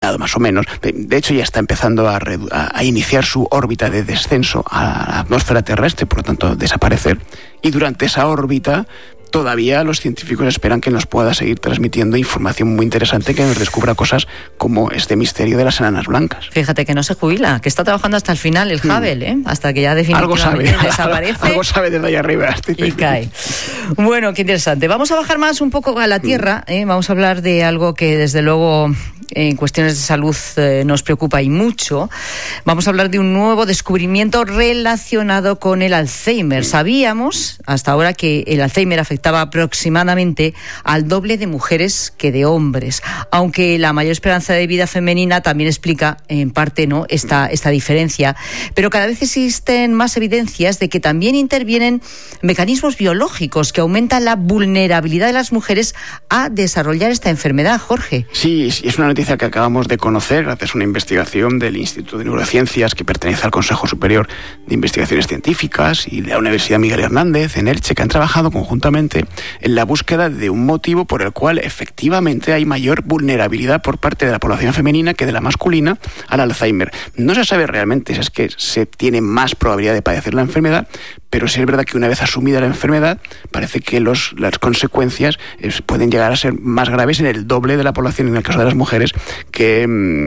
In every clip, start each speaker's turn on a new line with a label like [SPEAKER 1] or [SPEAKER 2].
[SPEAKER 1] terminado más o menos. De hecho, ya está empezando a iniciar su órbita de descenso a la atmósfera terrestre, por lo tanto, desaparecer. Y durante esa órbita, todavía los científicos esperan que nos pueda seguir transmitiendo información muy interesante, que nos descubra cosas como este misterio de las enanas blancas.
[SPEAKER 2] Fíjate que no se jubila, que está trabajando hasta el final el Hubble, hasta que ya definitivamente desaparece.
[SPEAKER 1] Algo sabe desde ahí arriba.
[SPEAKER 2] Y cae. Bueno, qué interesante. Vamos a bajar más un poco a la Tierra. Vamos a hablar de algo que desde luego en cuestiones de salud nos preocupa y mucho. Vamos a hablar de un nuevo descubrimiento relacionado con el Alzheimer. Sabíamos hasta ahora que el Alzheimer afectaba aproximadamente al doble de mujeres que de hombres, aunque la mayor esperanza de vida femenina también explica en parte esta diferencia. Pero cada vez existen más evidencias de que también intervienen mecanismos biológicos que aumentan la vulnerabilidad de las mujeres a desarrollar esta enfermedad. Jorge.
[SPEAKER 1] Sí, es una noticia que acabamos de conocer gracias a una investigación del Instituto de Neurociencias que pertenece al Consejo Superior de Investigaciones Científicas y de la Universidad Miguel Hernández en Elche, que han trabajado conjuntamente en la búsqueda de un motivo por el cual efectivamente hay mayor vulnerabilidad por parte de la población femenina que de la masculina al Alzheimer. No se sabe realmente si es que se tiene más probabilidad de padecer la enfermedad, pero sí es verdad que una vez asumida la enfermedad, parece que las consecuencias pueden llegar a ser más graves en el doble de la población, en el caso de las mujeres, que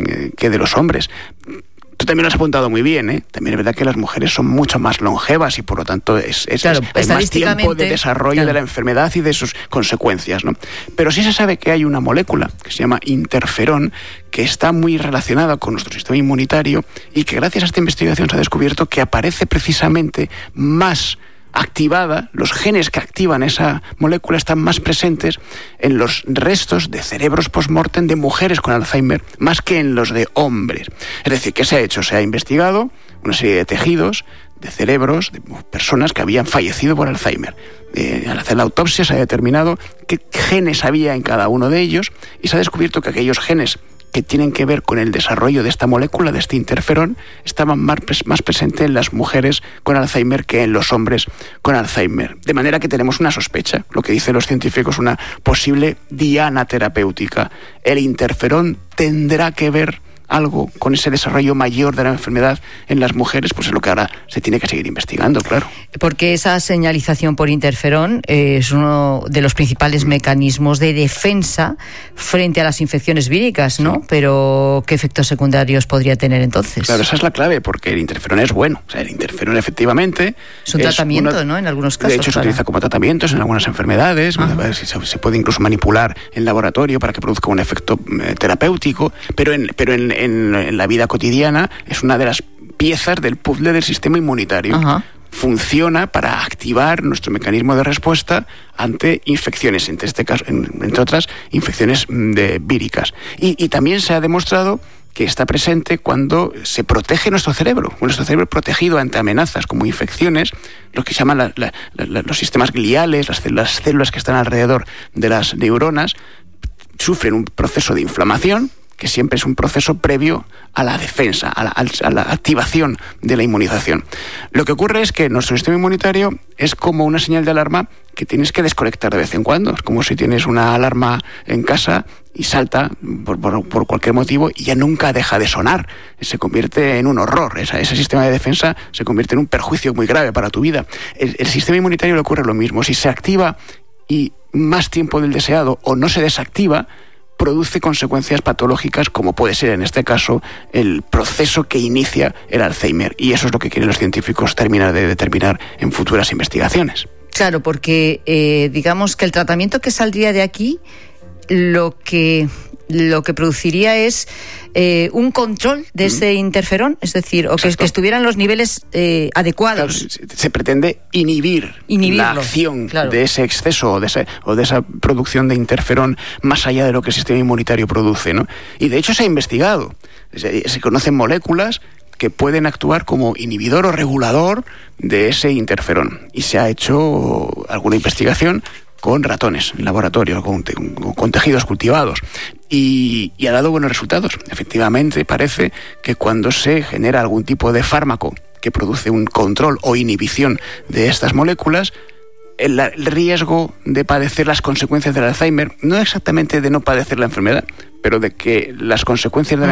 [SPEAKER 1] de los hombres. Tú también lo has apuntado muy bien, ¿eh? También es verdad que las mujeres son mucho más longevas y por lo tanto hay más tiempo de desarrollo de la enfermedad y de sus consecuencias, ¿no? Pero sí se sabe que hay una molécula que se llama interferón, que está muy relacionada con nuestro sistema inmunitario y que gracias a esta investigación se ha descubierto que aparece precisamente más activada, los genes que activan esa molécula están más presentes en los restos de cerebros post-mortem de mujeres con Alzheimer, más que en los de hombres. Es decir, ¿qué se ha hecho? Se ha investigado una serie de tejidos, de cerebros, de personas que habían fallecido por Alzheimer. Al hacer la autopsia se ha determinado qué genes había en cada uno de ellos y se ha descubierto que aquellos genes que tienen que ver con el desarrollo de esta molécula, de este interferón, estaban más presentes en las mujeres con Alzheimer que en los hombres con Alzheimer. De manera que tenemos una sospecha, lo que dicen los científicos, una posible diana terapéutica. El interferón tendrá que ver algo con ese desarrollo mayor de la enfermedad en las mujeres, pues es lo que ahora se tiene que seguir investigando, claro.
[SPEAKER 2] Porque esa señalización por interferón es uno de los principales mecanismos de defensa frente a las infecciones víricas, ¿no? Sí. Pero ¿qué efectos secundarios podría tener entonces?
[SPEAKER 1] Claro, esa es la clave, porque el interferón es bueno. O sea, el interferón efectivamente
[SPEAKER 2] es un tratamiento, ¿no? En algunos casos.
[SPEAKER 1] De hecho, se utiliza como tratamientos en algunas enfermedades. Se puede incluso manipular en laboratorio para que produzca un efecto terapéutico, pero en la vida cotidiana es una de las piezas del puzzle del sistema inmunitario. Ajá. Funciona para activar nuestro mecanismo de respuesta ante infecciones, entre otras infecciones víricas. Y también se ha demostrado que está presente cuando se protege nuestro cerebro protegido ante amenazas como infecciones, lo que se llaman los sistemas gliales, las células que están alrededor de las neuronas, sufren un proceso de inflamación, que siempre es un proceso previo a la defensa, a la activación de la inmunización. Lo que ocurre es que nuestro sistema inmunitario es como una señal de alarma que tienes que desconectar de vez en cuando. Es como si tienes una alarma en casa y salta por cualquier motivo y ya nunca deja de sonar. Se convierte en un horror. Ese sistema de defensa se convierte en un perjuicio muy grave para tu vida. El sistema inmunitario le ocurre lo mismo. Si se activa y más tiempo del deseado o no se desactiva, produce consecuencias patológicas, como puede ser en este caso el proceso que inicia el Alzheimer. Y eso es lo que quieren los científicos terminar de determinar en futuras investigaciones.
[SPEAKER 2] Claro, porque digamos que el tratamiento que saldría de aquí lo que produciría es un control de ese interferón, es decir, o que estuvieran los niveles adecuados.
[SPEAKER 1] Claro, se pretende inhibirlo, la acción de ese exceso o de esa producción de interferón más allá de lo que el sistema inmunitario produce, ¿no? Y de hecho se ha investigado, se conocen moléculas que pueden actuar como inhibidor o regulador de ese interferón. Y se ha hecho alguna investigación con ratones en laboratorio, con tejidos cultivados, y ha dado buenos resultados. Efectivamente, parece que cuando se genera algún tipo de fármaco que produce un control o inhibición de estas moléculas, el riesgo de padecer las consecuencias del Alzheimer, no exactamente de no padecer la enfermedad, pero de que las consecuencias de la